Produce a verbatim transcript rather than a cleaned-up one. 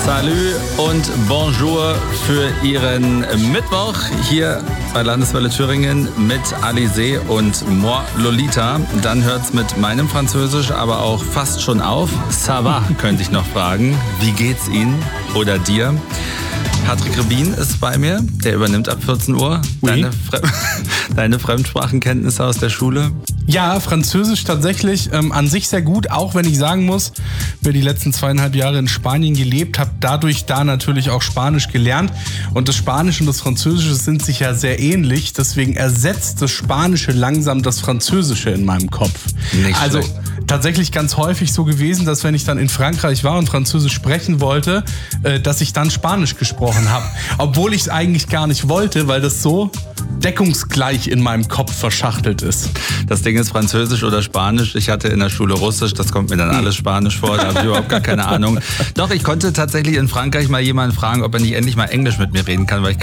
Salut und Bonjour für Ihren Mittwoch hier bei Landeswelle Thüringen mit Alizé und Moi Lolita. Dann hört's mit meinem Französisch aber auch fast schon auf. Ça va, könnte ich noch fragen. Wie geht's Ihnen oder dir? Patrick Rebin ist bei mir, der übernimmt ab vierzehn Uhr. Oui. Deine, Fre- Deine Fremdsprachenkenntnisse aus der Schule? Ja, Französisch tatsächlich ähm, an sich sehr gut, auch wenn ich sagen muss, wer die letzten zweieinhalb Jahre in Spanien gelebt, habe dadurch da natürlich auch Spanisch gelernt. Und das Spanische und das Französische sind sich ja sehr ähnlich, deswegen ersetzt das Spanische langsam das Französische in meinem Kopf. Nicht also schlecht. Tatsächlich ganz häufig so gewesen, dass wenn ich dann in Frankreich war und Französisch sprechen wollte, äh, dass ich dann Spanisch gesprochen habe. Obwohl ich es eigentlich gar nicht wollte, weil das so deckungsgleich in meinem Kopf verschachtelt ist. Das Ding ist Französisch oder Spanisch. Ich hatte in der Schule Russisch, das kommt mir dann alles Spanisch vor, da habe ich überhaupt gar keine Ahnung. Doch, ich konnte tatsächlich in Frankreich mal jemanden fragen, ob er nicht endlich mal Englisch mit mir reden kann, weil ich